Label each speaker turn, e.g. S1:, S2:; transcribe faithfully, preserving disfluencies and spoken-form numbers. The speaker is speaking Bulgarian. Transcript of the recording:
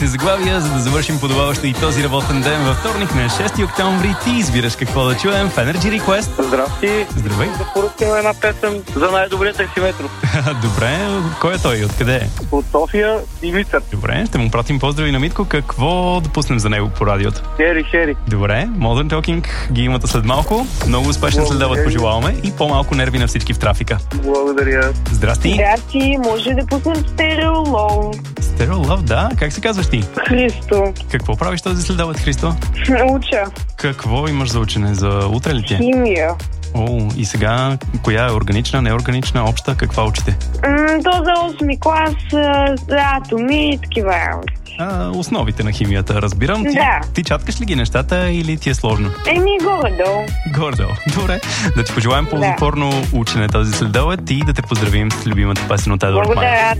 S1: заглавия, за да завършим подобаващо и този работен ден във вторник на шести октомври. Ти избираш какво да чуем в Energy Request.
S2: Здрасти.
S1: Здравей.
S2: Да поръчам една песен за най-добрия таксиметров.
S1: Добре, кой е той? Откъде е?
S2: От София и Митър.
S1: Добре, ще му пратим поздрави на Митко. Какво да пуснем за него по радиото?
S2: Хери, хери.
S1: Добре, Modern Talking ги имате след малко. Много успешен следобед пожелаваме и по-малко нерви на всички в трафика.
S2: Благодаря.
S1: Здрасти.
S3: Здрасти, може да пуснем Stereo Love.
S1: Stereo Love, да. Как се казваш ти?
S3: Христо.
S1: Какво правиш този следобед, Христо?
S3: Уча.
S1: Какво имаш за учене? За утре ли ти?
S3: Химия.
S1: О, и сега, коя е органична, неорганична, обща? Каква учите?
S3: М, то за осми клас, а, за атоми и такива работи.
S1: А, основите на химията, разбирам. Ти,
S3: Да.
S1: ти чаткаш ли ги нещата или ти е сложно?
S3: Еми, горе-долу.
S1: Гордо. Добре. Да ти пожелаем ползотворно учене този следобед и да те поздравим с любимата песен от Едуард Майер.
S3: Благодаря.